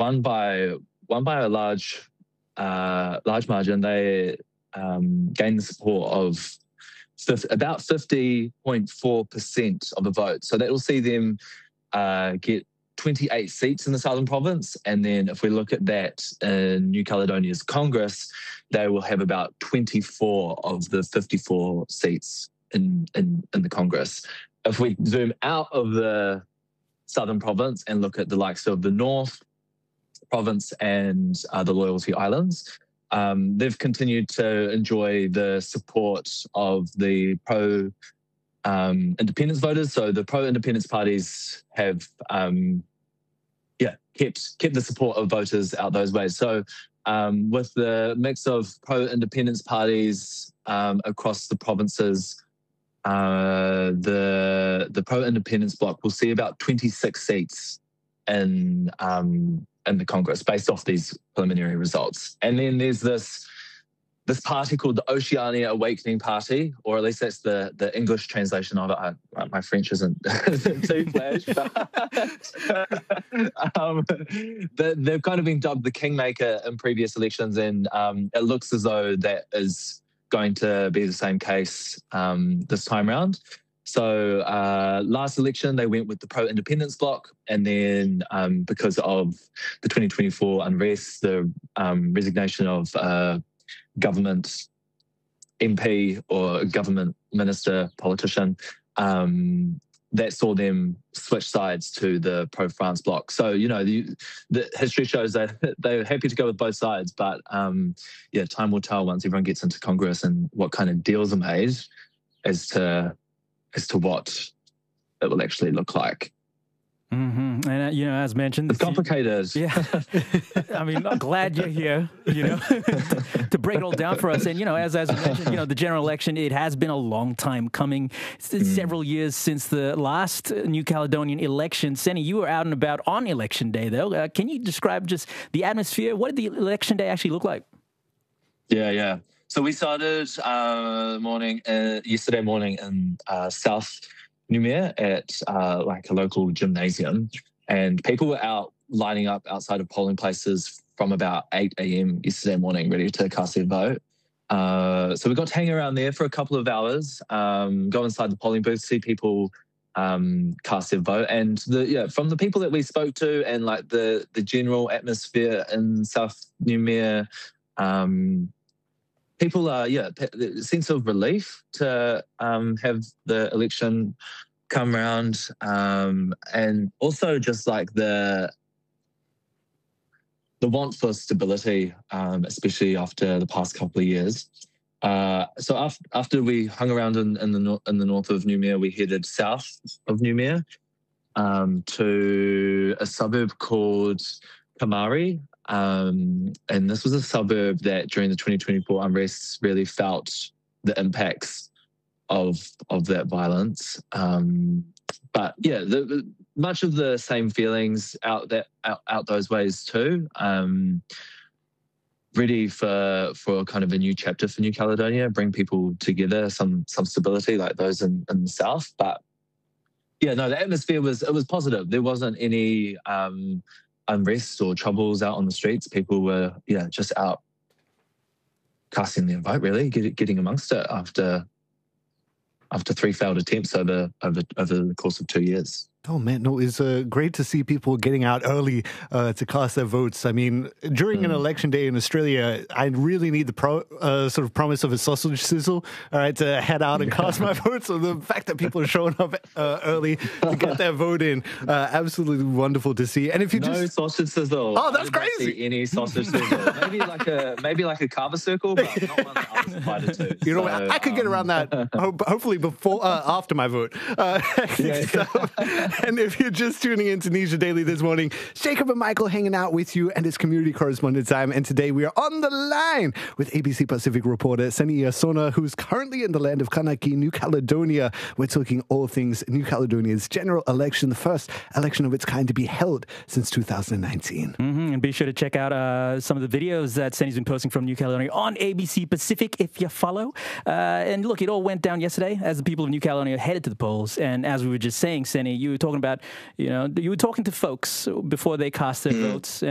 won by a large margin. They gained the support of about 50.4% of the vote. So that will see them get 28 seats in the Southern Province. And then if we look at that in New Caledonia's Congress, they will have about 24 of the 54 seats in the Congress. If we zoom out of the Southern Province and look at the likes of the North Province and the Loyalty Islands, they've continued to enjoy the support of the pro-independence voters. So the pro-independence parties have, kept the support of voters out those ways. So with the mix of pro-independence parties across the provinces, the pro-independence bloc will see about 26 seats in the Congress based off these preliminary results. And then there's this party called the Oceania Awakening Party, or at least that's the English translation of it. My French isn't too flash, but they've kind of been dubbed the Kingmaker in previous elections, and it looks as though that is going to be the same case this time round. So last election, they went with the pro-independence bloc, and then because of the 2024 unrest, the resignation of government MP or government minister, politician, that saw them switch sides to the pro-France bloc. So, the history shows that they're happy to go with both sides, but time will tell once everyone gets into Congress and what kind of deals are made as to what it will actually look like. Mm-hmm. And, as mentioned... It's complicated. Yeah. I mean, I'm glad you're here, to break it all down for us. And, as you mentioned, the general election, it has been a long time coming. Several years since the last New Caledonian election. Senny, you were out and about on election day, though. Can you describe just the atmosphere? What did the election day actually look like? Yeah. So we started yesterday morning in South Noumea at like a local gymnasium, and people were out lining up outside of polling places from about 8 a.m. yesterday morning, ready to cast their vote. So we got to hang around there for a couple of hours, go inside the polling booth, see people cast their vote, and from the people that we spoke to and like the general atmosphere in South Noumea, people are, a sense of relief to have the election come around, and also just like the want for stability, especially after the past couple of years. So after we hung around in the north of Noumea, we headed south of Noumea to a suburb called Kamari. And this was a suburb that during the 2024 unrest really felt the impacts of that violence. But much of the same feelings out those ways too. Ready for kind of a new chapter for New Caledonia, bring people together, some stability like those in the south. But the atmosphere was positive. There wasn't any unrest or troubles out on the streets. People were just out casting their vote, really getting amongst it after 3 failed attempts over the course of 2 years. Oh, man, no, it's great to see people getting out early to cast their votes. I mean, during an election day in Australia, I really need the sort of promise of a sausage sizzle, all right, to head out and cast my vote. So the fact that people are showing up early to get their vote in, absolutely wonderful to see. And if you no sausage sizzle. Oh, that's crazy. See any sausage sizzle. maybe like a carver circle, but not one that I was invited to. I could get around that hopefully after my vote. And if you're just tuning in to Tunisia Daily this morning, Jacob and Michael hanging out with you, and it's community correspondent time. And today we are on the line with ABC Pacific reporter Senny Yasona, who's currently in the land of Kanaki, New Caledonia. We're talking all things New Caledonia's general election, the first election of its kind to be held since 2019. Mm-hmm. And be sure to check out some of the videos that Senny's been posting from New Caledonia on ABC Pacific if you follow. And look, it all went down yesterday as the people of New Caledonia headed to the polls. And as we were just saying, Senny, you were talking about, you were talking to folks before they cast their votes.